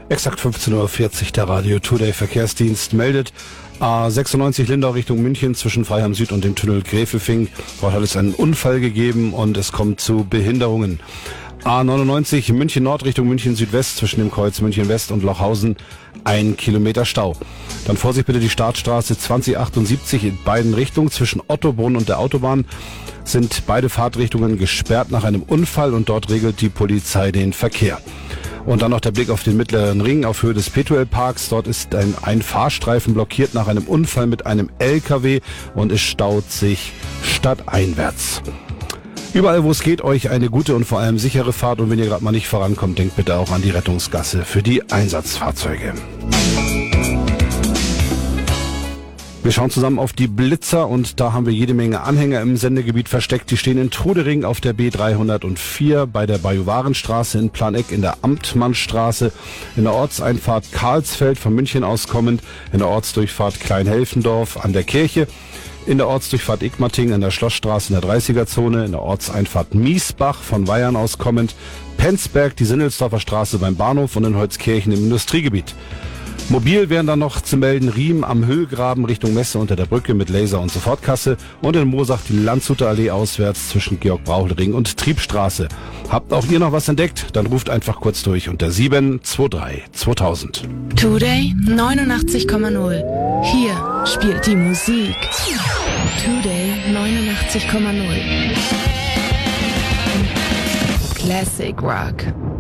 Exakt 15:40 Uhr, der Radio Today Verkehrsdienst meldet A96 Lindau Richtung München zwischen Freiham Süd und dem Tunnel Gräfelfing. Dort hat es einen Unfall gegeben und es kommt zu Behinderungen. A99 München Nord Richtung München Südwest zwischen dem Kreuz München West und Lochhausen 1 Kilometer Stau. Dann Vorsicht bitte, die Startstraße 2078 in beiden Richtungen zwischen Ottobrunn und der Autobahn sind beide Fahrtrichtungen gesperrt nach einem Unfall und dort regelt die Polizei den Verkehr. Und dann noch der Blick auf den Mittleren Ring auf Höhe des Petuel-Parks. Dort ist ein Fahrstreifen blockiert nach einem Unfall mit einem LKW und es staut sich stadteinwärts. Überall, wo es geht, euch eine gute und vor allem sichere Fahrt. Und wenn ihr gerade mal nicht vorankommt, denkt bitte auch an die Rettungsgasse für die Einsatzfahrzeuge. Wir schauen zusammen auf die Blitzer und da haben wir jede Menge Anhänger im Sendegebiet versteckt. Die stehen in Trudering auf der B304, bei der Bajuwarenstraße in Planegg, in der Amtmannstraße, in der Ortseinfahrt Karlsfeld von München aus kommend, in der Ortsdurchfahrt Kleinhelfendorf an der Kirche, in der Ortsdurchfahrt Igmating, in der Schlossstraße in der 30er-Zone, in der Ortseinfahrt Miesbach von Weyern aus kommend, Penzberg, die Sinnelsdorfer Straße beim Bahnhof und in Holzkirchen im Industriegebiet. Mobil wären dann noch zu melden Riem am Hüllgraben Richtung Messe unter der Brücke mit Laser- und Sofortkasse und in Moosach die Landshuter Allee auswärts zwischen Georg-Brauchl-Ring und Triebstraße. Habt auch ihr noch was entdeckt? Dann ruft einfach kurz durch unter 723 2000. Today 89,0. Hier spielt die Musik. Today 89,0. Classic Rock.